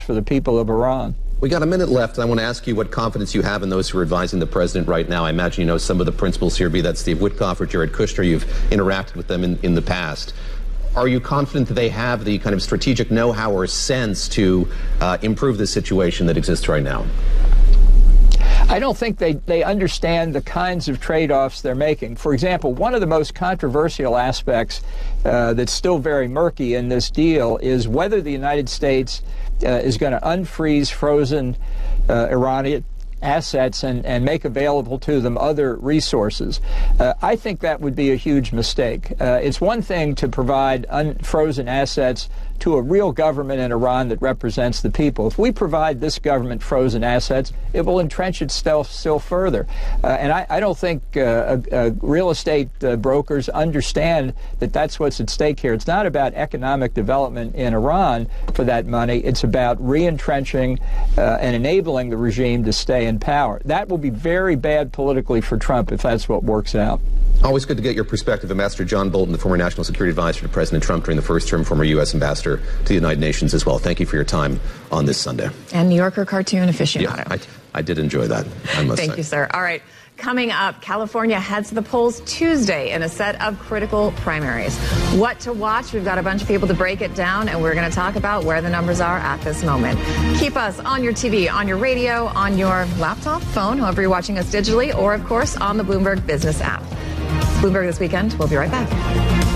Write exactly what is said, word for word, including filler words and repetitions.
for the people of Iran. We got a minute left, and I want to ask you what confidence you have in those who are advising the president right now. I imagine you know some of the principals here, be that Steve Witkoff or Jared Kushner. You've interacted with them in, in the past. Are you confident that they have the kind of strategic know-how or sense to uh, improve the situation that exists right now? I don't think they, they understand the kinds of trade-offs they're making. For example, one of the most controversial aspects uh, that's still very murky in this deal is whether the United States uh, is going to unfreeze frozen uh, Iranian assets and, and make available to them other resources. Uh, I think that would be a huge mistake. Uh, it's one thing to provide unfrozen assets to a real government in Iran that represents the people. If we provide this government frozen assets, it will entrench itself still further. Uh, and I, I don't think uh, uh, uh, real estate uh, brokers understand that that's what's at stake here. It's not about economic development in Iran for that money. It's about re-entrenching uh, and enabling the regime to stay in power. That will be very bad politically for Trump if that's what works out. Always good to get your perspective. Ambassador John Bolton, the former National Security Advisor to President Trump during the first term, former U S Ambassador to the United Nations as well. Thank you for your time on this Sunday. And New Yorker cartoon aficionado. Yeah, I, I did enjoy that, I must Thank say. you, sir. All right. Coming up, California heads to the polls Tuesday in a set of critical primaries. What to watch? We've got a bunch of people to break it down, and we're going to talk about where the numbers are at this moment. Keep us on your T V, on your radio, on your laptop, phone, however you're watching us digitally, or, of course, on the Bloomberg Business app. Bloomberg This Weekend. We'll be right back.